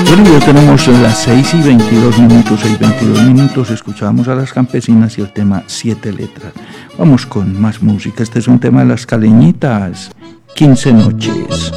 Bueno, ya tenemos las 6:22, escuchábamos a Las Campesinas y el tema 7 letras. Vamos con más música, este es un tema de Las Caleñitas, 15 noches.